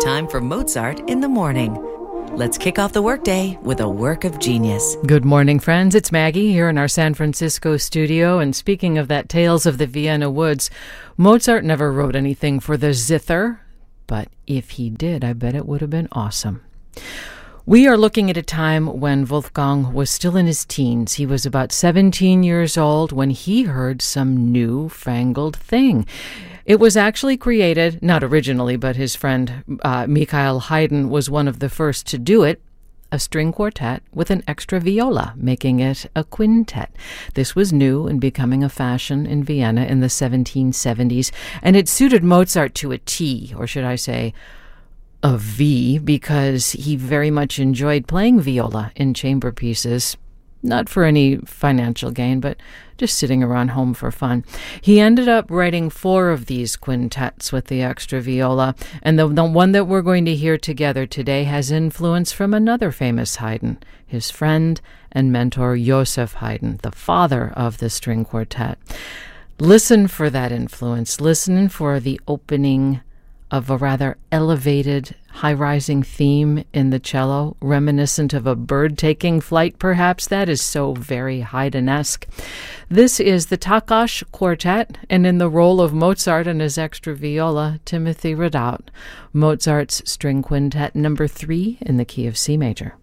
time for Mozart in the morning. Let's kick off the workday with a work of genius. Good morning, friends. It's Maggie here in our San Francisco studio. And speaking of that Tales of the Vienna Woods, Mozart never wrote anything for the zither, but if he did, I bet it would have been awesome. We are looking at a time when Wolfgang was still in his teens. He was about 17 years old when he heard some new-fangled thing. It was actually created, not originally, but his friend Michael Haydn was one of the first to do it, a string quartet with an extra viola, making it a quintet. This was new and becoming a fashion in Vienna in the 1770s, and it suited Mozart to a T, or should I say, a V, because he very much enjoyed playing viola in chamber pieces, not for any financial gain, but just sitting around home for fun. He ended up writing 4 of these quintets with the extra viola, and the one that we're going to hear together today has influence from another famous Haydn, his friend and mentor Joseph Haydn, the father of the string quartet. Listen for that influence. Listen for the opening of a rather elevated, high-rising theme in the cello, reminiscent of a bird taking flight, perhaps. That is so very Haydn-esque. This is the Takács Quartet, and in the role of Mozart and his extra viola, Timothy Ridout, Mozart's String Quintet number 3 in the key of C major.